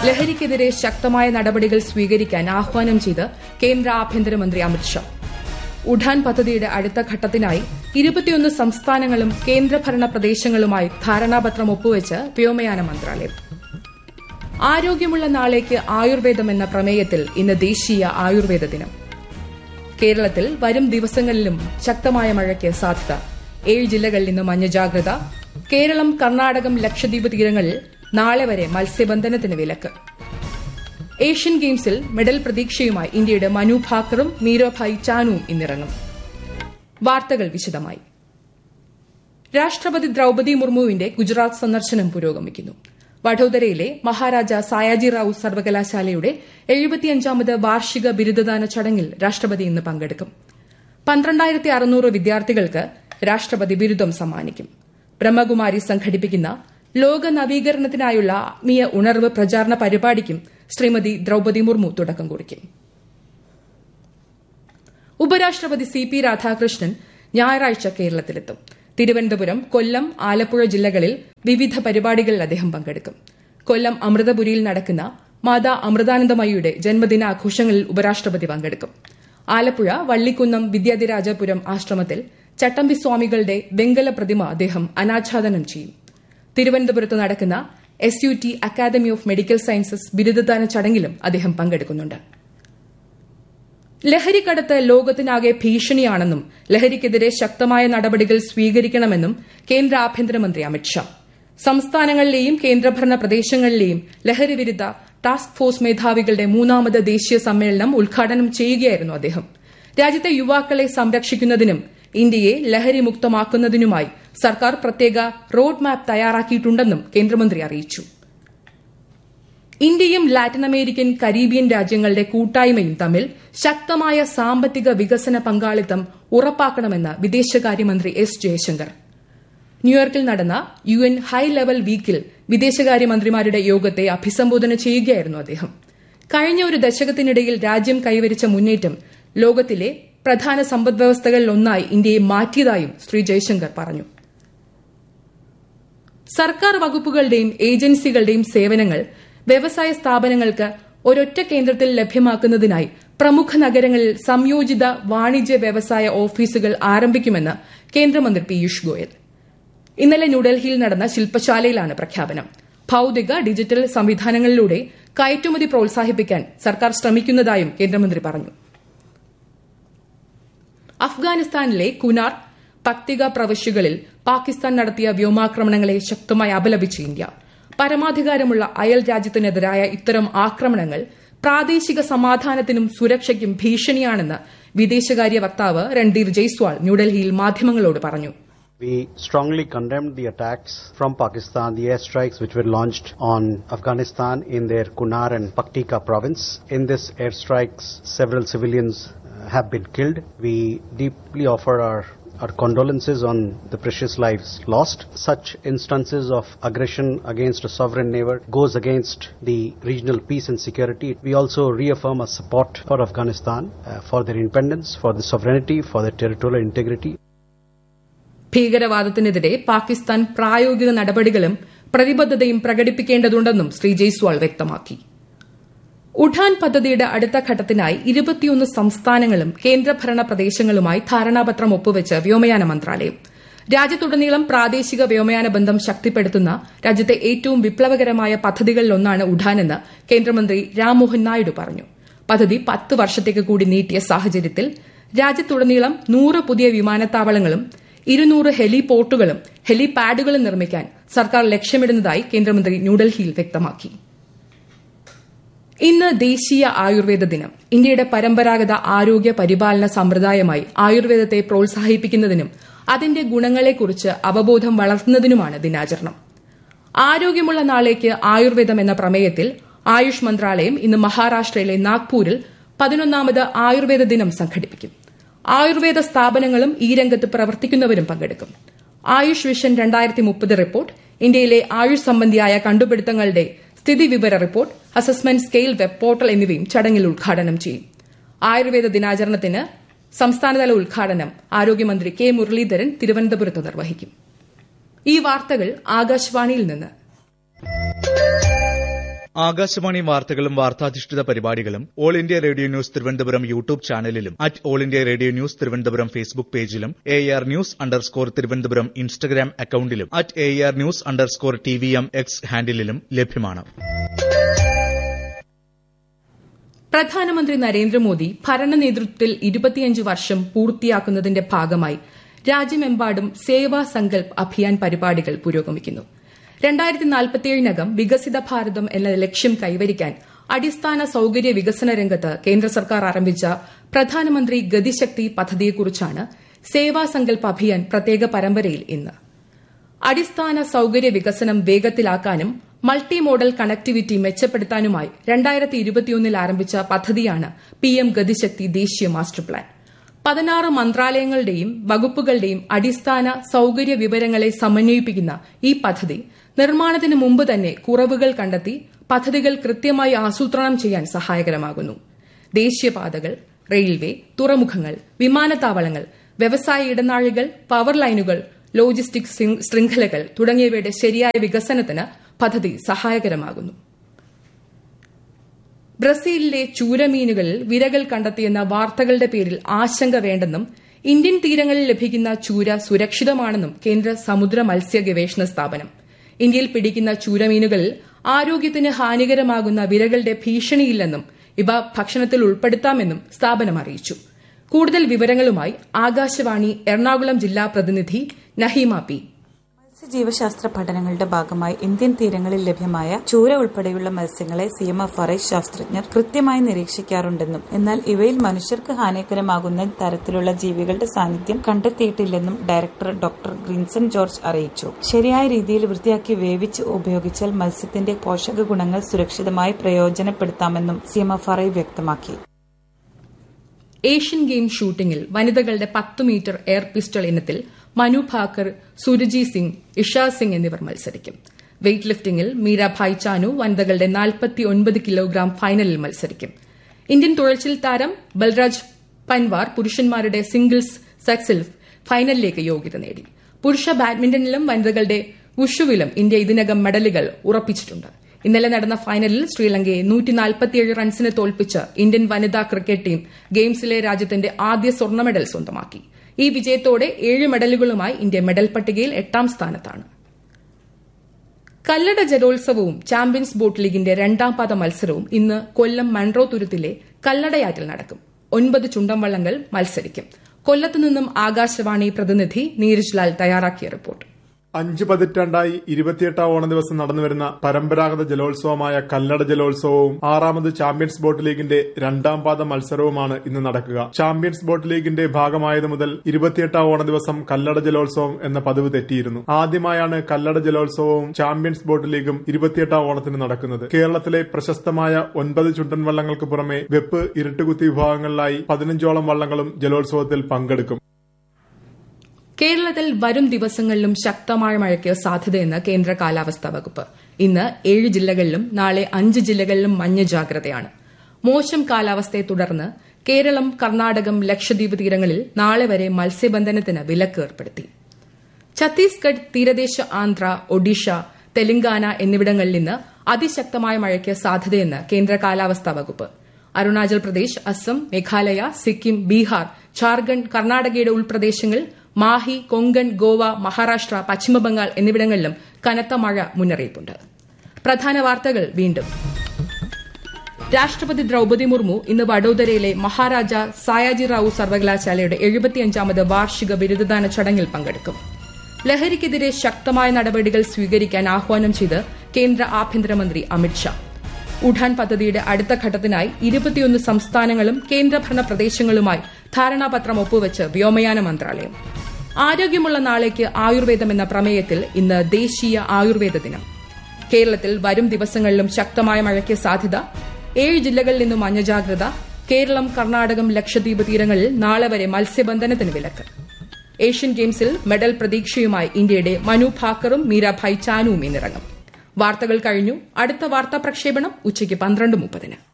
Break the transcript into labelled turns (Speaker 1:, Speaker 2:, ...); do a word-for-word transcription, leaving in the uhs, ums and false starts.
Speaker 1: ലഹരിക്കെതിരെ ശക്തമായ നടപടികൾ സ്വീകരിക്കാൻ ആഹ്വാനം ചെയ്ത് കേന്ദ്ര ആഭ്യന്തരമന്ത്രി അമിത്ഷാ. ഉഡാൻ പദ്ധതിയുടെ അടുത്ത ഘട്ടത്തിനായി ഇരുപത്തിയൊന്ന് സംസ്ഥാനങ്ങളും കേന്ദ്രഭരണ പ്രദേശങ്ങളുമായി ധാരണാപത്രം ഒപ്പുവച്ച് വ്യോമയാന മന്ത്രാലയം. ആരോഗ്യമുള്ള നാളേക്ക് ആയുർവേദം എന്ന പ്രമേയത്തിൽ ഇന്ന് ദേശീയ ആയുർവേദ ദിനം. കേരളത്തിൽ വരും ദിവസങ്ങളിലും ശക്തമായ മഴയ്ക്ക് സാധ്യത. ഏഴ് ജില്ലകളിൽ ഇന്ന് മഞ്ഞ ജാഗ്രത. കേരളം, കർണാടകം, ലക്ഷദ്വീപ് തീരങ്ങളിൽ നാളെ വരെ മത്സ്യബന്ധനത്തിന് വിലക്ക്. ഏഷ്യൻ ഗെയിംസിൽ മെഡൽ പ്രതീക്ഷയുമായി ഇന്ത്യയുടെ മനു ഭാക്കറും മീരാഭായ് ചാനുവും ഇന്നിറങ്ങും. വാർത്തകൾ വിശദമായി. രാഷ്ട്രപതി ദ്രൌപദി മുർമുവിന്റെ ഗുജറാത്ത് സന്ദർശനം പുരോഗമിക്കുന്നു. വഡോദരയിലെ മഹാരാജ സായാജി റാവു സർവകലാശാലയുടെ എഴുപത്തിയഞ്ചാമത് വാർഷിക ബിരുദദാന ചടങ്ങിൽ രാഷ്ട്രപതി ഇന്ന് പങ്കെടുക്കും. പന്ത്രണ്ടായിരത്തി അറുന്നൂറ് വിദ്യാർത്ഥികൾക്ക് രാഷ്ട്രപതി ബിരുദം സമ്മാനിക്കും. ബ്രഹ്മകുമാരി സംഘടിപ്പിക്കുന്ന ലോക നവീകരണത്തിനായുള്ള ആത്മീയ ഉണർവ് പ്രചാരണ പരിപാടിക്കും ശ്രീമതി ദ്രൌപദി മുർമു തുടക്കം കുറിക്കും. ഉപരാഷ്ട്രപതി സി പി രാധാകൃഷ്ണൻ ഞായറാഴ്ച കേരളത്തിലെത്തും. തിരുവനന്തപുരം, കൊല്ലം, ആലപ്പുഴ ജില്ലകളിൽ വിവിധ പരിപാടികളിൽ അദ്ദേഹം പങ്കെടുക്കും. കൊല്ലം അമൃതപുരിയിൽ നടക്കുന്ന മാതാ അമൃതാനന്ദമയിയുടെ ജന്മദിനാഘോഷങ്ങളിൽ ഉപരാഷ്ട്രപതി പങ്കെടുക്കും. ആലപ്പുഴ വള്ളിക്കുന്നം വിദ്യാധിരാജപുരം ആശ്രമത്തിൽ ചട്ടമ്പി സ്വാമികളുടെ വെങ്കല പ്രതിമ അദ്ദേഹം അനാച്ഛാദനം ചെയ്യും. തിരുവനന്തപുരത്ത് നടക്കുന്ന S U T academy of medical sciences ബിരുദദാന ചടങ്ങിലും അദ്ദേഹം പങ്കെടുക്കുന്നുണ്ട്. ലഹരിക്കടത്ത് ലോകത്തിനാകെ ഭീഷണിയാണെന്നും ലഹരിക്കെതിരെ ശക്തമായ നടപടികൾ സ്വീകരിക്കണമെന്നും കേന്ദ്ര ആഭ്യന്തരമന്ത്രി അമിത്ഷാ. സംസ്ഥാനങ്ങളിലെയും കേന്ദ്രഭരണ പ്രദേശങ്ങളിലെയും ലഹരിവിരുദ്ധ ടാസ്ക് ഫോഴ്സ് മേധാവികളുടെ മൂന്നാമത് ദേശീയ സമ്മേളനം ഉദ്ഘാടനം ചെയ്യുകയായിരുന്നു അദ്ദേഹം. രാജ്യത്തെ യുവാക്കളെ സംരക്ഷിക്കുന്നതിനും ഇന്ത്യയെ ലഹരിമുക്തമാക്കുന്നതിനുമായി സർക്കാർ പ്രത്യേക റോഡ് മാപ്പ് തയ്യാറാക്കിയിട്ടുണ്ടെന്നും കേന്ദ്രമന്ത്രി അറിയിച്ചു. ഇന്ത്യയും ലാറ്റിൻ അമേരിക്കൻ, കരീബിയൻ രാജ്യങ്ങളുടെ കൂട്ടായ്മയും തമ്മിൽ ശക്തമായ സാമ്പത്തിക വികസന പങ്കാളിത്തം ഉറപ്പാക്കണമെന്ന് വിദേശകാര്യമന്ത്രി എസ് ജയശങ്കർ. ന്യൂയോർക്കിൽ നടന്ന യു എൻ ഹൈ ലെവൽ വീക്കിൽ വിദേശകാര്യമന്ത്രിമാരുടെ യോഗത്തെ അഭിസംബോധന ചെയ്യുകയായിരുന്നു അദ്ദേഹം. കഴിഞ്ഞ ഒരു ദശകത്തിനിടയിൽ രാജ്യം കൈവരിച്ച മുന്നേറ്റം ലോകത്തിലെ പ്രധാന സമ്പദ്വ്യവസ്ഥകളിലൊന്നായി ഇന്ത്യയെ മാറ്റിയതായും ശ്രീ ജയശങ്കർ പറഞ്ഞു. സർക്കാർ വകുപ്പുകളുടെയും ഏജൻസികളുടെയും സേവനങ്ങൾ വ്യവസായ സ്ഥാപനങ്ങൾക്ക് ഒരൊറ്റ കേന്ദ്രത്തിൽ ലഭ്യമാക്കുന്നതിനായി പ്രമുഖ നഗരങ്ങളിൽ സംയോജിത വാണിജ്യ വ്യവസായ ഓഫീസുകൾ ആരംഭിക്കുമെന്ന് കേന്ദ്രമന്ത്രി പീയൂഷ് ഗോയൽ. ഇന്നലെ ന്യൂഡൽഹിയിൽ നടന്ന ശില്പശാലയിലാണ് പ്രഖ്യാപനം. ഭൌതിക, ഡിജിറ്റൽ സംവിധാനങ്ങളിലൂടെ കയറ്റുമതി പ്രോത്സാഹിപ്പിക്കാൻ സർക്കാർ ശ്രമിക്കുന്നതായും കേന്ദ്രമന്ത്രി പറഞ്ഞു. അഫ്ഗാനിസ്ഥാനിലെ കുനാർ, പക്തിക പ്രവിശ്യകളിൽ പാകിസ്ഥാൻ നടത്തിയ വ്യോമാക്രമണങ്ങളെ ശക്തമായി അപലപിച്ച് ഇന്ത്യ. പരമാധികാരമുള്ള അയൽ രാജ്യത്തിനെതിരായ ഇത്തരം ആക്രമണങ്ങൾ പ്രാദേശിക സമാധാനത്തിനും സുരക്ഷയ്ക്കും ഭീഷണിയാണെന്ന് വിദേശകാര്യ വക്താവ് രൺധീർ ജയ്സ്വാൾ ന്യൂഡൽഹിയിൽ മാധ്യമങ്ങളോട് പറഞ്ഞു.
Speaker 2: We strongly condemned the attacks from Pakistan, the airstrikes which were launched on Afghanistan in their Kunar and Paktika province. In this airstrikes, several civilians have been killed. We deeply offer our, our condolences on the precious lives lost. Such instances of aggression against a sovereign neighbor goes against the regional peace and security. We also reaffirm our support for Afghanistan, uh, for their independence, for their sovereignty, for their territorial integrity.
Speaker 1: ഭീകരവാദത്തിനെതിരെ Pakistan പ്രായോഗിക നടപടികളും പ്രതിബദ്ധതയും പ്രകടിപ്പിക്കേണ്ടതുണ്ടെന്നും ശ്രീ ജയ്സ്വാൾ വ്യക്തമാക്കി. ഉഡാൻ പദ്ധതിയുടെ അടുത്ത ഘട്ടത്തിനായി ഇരുപത്തിയൊന്ന് സംസ്ഥാനങ്ങളും കേന്ദ്രഭരണ പ്രദേശങ്ങളുമായി ധാരണാപത്രം ഒപ്പുവച്ച് വ്യോമയാന മന്ത്രാലയം. രാജ്യത്തുടനീളം പ്രാദേശിക വ്യോമയാന ബന്ധം ശക്തിപ്പെടുത്തുന്ന രാജ്യത്തെ ഏറ്റവും വിപ്ലവകരമായ പദ്ധതികളിലൊന്നാണ് ഉഡാനെന്ന് കേന്ദ്രമന്ത്രി രാംമോഹൻ നായിഡു പറഞ്ഞു. പദ്ധതി പത്ത് വർഷത്തേക്ക് കൂടി നീട്ടിയ സാഹചര്യത്തിൽ രാജ്യത്തുടനീളം നൂറ് പുതിയ വിമാനത്താവളങ്ങളും ഇരുന്നൂറ് ഹെലിപോർട്ടുകളും ഹെലിപാഡുകളും നിർമ്മിക്കാൻ സർക്കാർ ലക്ഷ്യമിടുന്നതായി കേന്ദ്രമന്ത്രി ന്യൂഡൽഹിയിൽ വ്യക്തമാക്കി. ഇന്ന് ദേശീയ ആയുർവേദ ദിനം. ഇന്ത്യയുടെ പരമ്പരാഗത ആരോഗ്യ പരിപാലന സമ്പ്രദായമായി ആയുർവേദത്തെ പ്രോത്സാഹിപ്പിക്കുന്നതിനും അതിന്റെ ഗുണങ്ങളെക്കുറിച്ച് അവബോധം വളർത്തുന്നതിനുമാണ് ദിനാചരണം. ആരോഗ്യമുള്ള നാളേക്ക് ആയുർവേദം എന്ന പ്രമേയത്തിൽ ആയുഷ് മന്ത്രാലയം ഇന്ന് മഹാരാഷ്ട്രയിലെ നാഗ്പൂരിൽ പതിനൊന്നാമത് ആയുർവേദ ദിനം സംഘടിപ്പിക്കും. ആയുർവേദ സ്ഥാപനങ്ങളും ഈ രംഗത്ത് പ്രവർത്തിക്കുന്നവരും പങ്കെടുക്കും. ആയുഷ് വിഷൻ രണ്ടായിരത്തി മുപ്പത് റിപ്പോർട്ട്, ഇന്ത്യയിലെ ആയുഷ് സംബന്ധിയായ കണ്ടുപിടുത്തങ്ങളുടെ സ്ഥിതിവിവര report, assessment scale web portal എന്നിവയും ചടങ്ങിൽ ഉദ്ഘാടനം ചെയ്യും. ആയുർവേദ ദിനാചരണത്തിന് സംസ്ഥാനതല ഉദ്ഘാടനം ആരോഗ്യമന്ത്രി കെ മുരളീധരൻ തിരുവനന്തപുരത്ത് നിർവഹിക്കും. ഈ വാർത്തകൾ ആകാശവാണിയിൽ നിന്ന്.
Speaker 3: ആകാശവാണി വാർത്തകളും വാർത്താധിഷ്ഠിത പരിപാടികളും all India radio news Thiruvananthapuram YouTube ചാനലിലും at all India radio news Thiruvananthapuram Facebook പേജിലും A R news underscore Thiruvananthapuram Instagram അക്കൌണ്ടിലും at A R news underscore T V M X ഹാൻഡിലും ലഭ്യമാണ്.
Speaker 1: പ്രധാനമന്ത്രി നരേന്ദ്രമോദി ഭരണ നേതൃത്വത്തിൽ ഇരുപത്തിയഞ്ച് വർഷം പൂർത്തിയാക്കുന്നതിന്റെ ഭാഗമായി രാജ്യമെമ്പാടും സേവാ സങ്കൽപ് അഭിയാൻ പരിപാടികൾ പുരോഗമിക്കുന്നു. രണ്ടായിരത്തി നാൽപ്പത്തിയേഴിനകം വികസിത ഭാരതം എന്ന ലക്ഷ്യം കൈവരിക്കാൻ അടിസ്ഥാന സൌകര്യ വികസന രംഗത്ത് കേന്ദ്ര സർക്കാർ ആരംഭിച്ച പ്രധാനമന്ത്രി ഗതിശക്തി പദ്ധതിയെക്കുറിച്ചാണ് സേവാ സങ്കൽപ് അഭിയാൻ പ്രത്യേക പരമ്പരയിൽ ഇന്ന്. അടിസ്ഥാന സൌകര്യ വികസനം വേഗത്തിലാക്കാനും മൾട്ടി മോഡൽ കണക്ടിവിറ്റി മെച്ചപ്പെടുത്താനുമായി രണ്ടായിരത്തി ഇരുപത്തിയൊന്നിൽ ആരംഭിച്ച പദ്ധതിയാണ് പിഎം ഗതിശക്തി ദേശീയ മാസ്റ്റർ പ്ലാൻ. പതിനാറ് മന്ത്രാലയങ്ങളുടെയും വകുപ്പുകളുടെയും അടിസ്ഥാന സൌകര്യ വിവരങ്ങളെ സമന്വയിപ്പിക്കുന്ന ഈ പദ്ധതി നിർമ്മാണത്തിന് മുമ്പ് തന്നെ കുറവുകൾ കണ്ടെത്തി പദ്ധതികൾ കൃത്യമായി ആസൂത്രണം ചെയ്യാൻ സഹായകരമാകുന്നു. ദേശീയപാതകൾ, റെയിൽവേ, തുറമുഖങ്ങൾ, വിമാനത്താവളങ്ങൾ, വ്യവസായ ഇടനാഴികൾ, പവർ ലൈനുകൾ, ലോജിസ്റ്റിക് ശൃംഖലകൾ തുടങ്ങിയവയുടെ ശരിയായ വികസനത്തിന് പദ്ധതി സഹായകരമാകുന്നു. ബ്രസീലിലെ ചൂരമീനുകളിൽ വിരകൾ കണ്ടെത്തിയെന്ന വാർത്തകളുടെ പേരിൽ ആശങ്ക വേണ്ടെന്നും ഇന്ത്യൻ തീരങ്ങളിൽ ലഭിക്കുന്ന ചൂര സുരക്ഷിതമാണെന്നും കേന്ദ്ര സമുദ്ര മത്സ്യ ഗവേഷണ സ്ഥാപനം. ഇന്ത്യയിൽ പിടിക്കുന്ന ചൂരമീനുകളിൽ ആരോഗ്യത്തിന് ഹാനികരമാകുന്ന വിരകളുടെ ഭീഷണിയില്ലെന്നും ഇവ ഭക്ഷണത്തിൽ ഉൾപ്പെടുത്താമെന്നും സ്ഥാപനം അറിയിച്ചു. കൂടുതൽ വിവരങ്ങളുമായി ആകാശവാണി എറണാകുളം ജില്ലാ പ്രതിനിധി നഹീമ പി.
Speaker 4: മത്സ്യജീവശാസ്ത്ര പഠനങ്ങളുടെ ഭാഗമായി ഇന്ത്യൻ തീരങ്ങളിൽ ലഭ്യമായ ചൂര ഉൾപ്പെടെയുള്ള മത്സ്യങ്ങളെ C M F R I ശാസ്ത്രജ്ഞർ കൃത്യമായി നിരീക്ഷിക്കാറുണ്ടെന്നും എന്നാൽ ഇവയിൽ മനുഷ്യർക്ക് ഹാനികരമാകുന്ന തരത്തിലുള്ള ജീവികളുടെ സാന്നിധ്യം കണ്ടെത്തിയിട്ടില്ലെന്നും ഡയറക്ടർ ഡോക്ടർ ഗ്രിൻസൺ ജോർജ് അറിയിച്ചു. ശരിയായ രീതിയിൽ വൃത്തിയാക്കി വേവിച്ച് ഉപയോഗിച്ചാൽ മത്സ്യത്തിന്റെ പോഷക ഗുണങ്ങൾ സുരക്ഷിതമായി പ്രയോജനപ്പെടുത്താമെന്നും C M F R I വ്യക്തമാക്കി.
Speaker 1: ഏഷ്യൻ ഗെയിം ഷൂട്ടിംഗിൽ വനിതകളുടെ പത്ത് മീറ്റർ എയർ പിസ്റ്റൾ ഇനത്തിൽ മനു ഭാക്കർ, സുരുജി സിംഗ്, ഇഷ സിംഗ് എന്നിവർ മത്സരിക്കും. വെയ്റ്റ് ലിഫ്റ്റിംഗിൽ മീരാഭായ് ചാനു വനിതകളുടെ നാൽപ്പത്തിയൊൻപത് കിലോഗ്രാം ഫൈനലിൽ മത്സരിക്കും. ഇന്ത്യൻ തുഴച്ചിൽ താരം ബൽരാജ് പൻവാർ പുരുഷന്മാരുടെ സിംഗിൾസ് സെക്സിൽ ഫൈനലിലേക്ക് യോഗ്യത നേടി. പുരുഷ ബാഡ്മിന്റണിലും വനിതകളുടെ വുഷുവിലും ഇന്ത്യ ഇതിനകം മെഡലുകൾ ഉറപ്പിച്ചിട്ടുണ്ട്. ഇന്നലെ നടന്ന ഫൈനലിൽ ശ്രീലങ്കയെ നൂറ്റി നാൽപ്പത്തിയേഴ് റൺസിന് തോൽപ്പിച്ച് ഇന്ത്യൻ വനിതാ ക്രിക്കറ്റ് ടീം ഗെയിംസിലെ രാജ്യത്തിന്റെ ആദ്യ സ്വർണ്ണ മെഡൽ സ്വന്തമാക്കി. ഈ വിജയത്തോടെ ഏഴ് മെഡലുകളുമായി ഇന്ത്യ മെഡൽ പട്ടികയിൽ എട്ടാം സ്ഥാനത്താണ്. കല്ലട ജലോത്സവവും ചാമ്പ്യൻസ് ബോട്ട് ലീഗിന്റെ രണ്ടാം പാദ മത്സരവും ഇന്ന് കൊല്ലം മൺട്രോ തുരുത്തിലെ കല്ലടയാറ്റിൽ നടക്കും. ഒൻപത് ചുണ്ടൻവള്ളങ്ങൾ മത്സരിക്കും. കൊല്ലത്തു നിന്നും ആകാശവാണി പ്രതിനിധി നീരജ് ലാൽ തയ്യാറാക്കിയ റിപ്പോർട്ട്.
Speaker 5: അഞ്ച് പതിറ്റാണ്ടായി ഇരുപത്തിയെട്ടാം ഓണ ദിവസം നടന്നുവരുന്ന പരമ്പരാഗത ജലോത്സവമായ കല്ലട ജലോത്സവവും ആറാമത് ചാമ്പ്യൻസ് ബോട്ട് ലീഗിന്റെ രണ്ടാം പാദ മത്സരവുമാണ് ഇന്ന് നടക്കുക. ചാമ്പ്യൻസ് ബോട്ട് ലീഗിന്റെ ഭാഗമായതു മുതൽ ഇരുപത്തിയെട്ടാം ഓണ ദിവസം കല്ലട ജലോത്സവം എന്ന പതിവ് തെറ്റിയിരുന്നു. ആദ്യമായാണ് കല്ലട ജലോത്സവവും ചാമ്പ്യൻസ് ബോട്ട് ലീഗും ഇരുപത്തിയെട്ടാം ഓണത്തിന് നടക്കുന്നത്. കേരളത്തിലെ പ്രശസ്തമായ ഒൻപത് ചുണ്ടൻ വള്ളങ്ങൾക്ക് പുറമെ വെപ്പ്, ഇരുട്ടുകുത്തി വിഭാഗങ്ങളിലായി പതിനഞ്ചോളം വള്ളങ്ങളും ജലോത്സവത്തിൽ പങ്കെടുക്കും.
Speaker 1: കേരളത്തിൽ വരും ദിവസങ്ങളിലും ശക്തമായ മഴയ്ക്ക് സാധ്യതയെന്ന് കേന്ദ്ര കാലാവസ്ഥാ വകുപ്പ്. ഇന്ന് ഏഴ് ജില്ലകളിലും നാളെ അഞ്ച് ജില്ലകളിലും മഞ്ഞ ജാഗ്രതയാണ്. മോശം കാലാവസ്ഥയെ തുടർന്ന് കേരളം, കർണാടകം, ലക്ഷദ്വീപ് തീരങ്ങളിൽ നാളെ വരെ മത്സ്യബന്ധനത്തിന് വിലക്ക് ഏർപ്പെടുത്തി. ഛത്തീസ്ഗഡ്, തീരദേശ ആന്ധ്ര, ഒഡീഷ, തെലങ്കാന എന്നിവിടങ്ങളിൽ ഇന്ന് അതിശക്തമായ മഴയ്ക്ക് സാധ്യതയെന്ന് കേന്ദ്ര കാലാവസ്ഥാ വകുപ്പ്. അരുണാചൽ പ്രദേശ്, അസം, മേഘാലയ, സിക്കിം, ബീഹാർ, ഝാർഖണ്ഡ്, കർണാടകയുടെ ഉൾപ്രദേശങ്ങൾ, മാഹി, കൊങ്കൺ, ഗോവ, മഹാരാഷ്ട്ര, പശ്ചിമബംഗാൾ എന്നിവിടങ്ങളിലും കനത്ത മഴ മുന്നറിയിപ്പുണ്ട്. പ്രധാന വാർത്തകൾ വീണ്ടും. രാഷ്ട്രപതി ദ്രൌപദി മുർമു ഇന്ന് വഡോദരയിലെ മഹാരാജ സായാജി റാവു സർവകലാശാലയുടെ എഴുപത്തിയഞ്ചാമത് വാർഷിക ബിരുദദാന ചടങ്ങിൽ പങ്കെടുക്കും. ലഹരിക്കെതിരെ ശക്തമായ നടപടികൾ സ്വീകരിക്കാൻ ആഹ്വാനം ചെയ്ത് കേന്ദ്ര ആഭ്യന്തരമന്ത്രി അമിത്ഷാ. ഉഡാൻ പദ്ധതിയുടെ അടുത്ത ഘട്ടത്തിനായി ഇരുപത്തിയൊന്ന് സംസ്ഥാനങ്ങളും കേന്ദ്രഭരണ പ്രദേശങ്ങളുമായി ധാരണാപത്രം ഒപ്പുവച്ച് വ്യോമയാന മന്ത്രാലയം. ആരോഗ്യമുള്ള നാളേക്ക് ആയുർവേദം എന്ന പ്രമേയത്തിൽ ഇന്ന് ദേശീയ ആയുർവേദ ദിനം. കേരളത്തിൽ വരും ദിവസങ്ങളിലും ശക്തമായ മഴയ്ക്ക് സാധ്യത. ഏഴ് ജില്ലകളിൽ നിന്നും മഞ്ഞ ജാഗ്രത. കേരളം, കർണാടകം, ലക്ഷദ്വീപ് തീരങ്ങളിൽ നാളെ വരെ മത്സ്യബന്ധനത്തിന് വിലക്ക്. ഏഷ്യൻ ഗെയിംസിൽ മെഡൽ പ്രതീക്ഷയുമായി ഇന്ത്യയുടെ മനു ഭാക്കറും മീരാഭായ് ചാനുവും ഇന്നിറങ്ങും. വാർത്തകൾ കഴിഞ്ഞു. അടുത്ത വാർത്താ പ്രക്ഷേപണം ഉച്ചയ്ക്ക് പന്ത്രണ്ട് മുപ്പതിന്.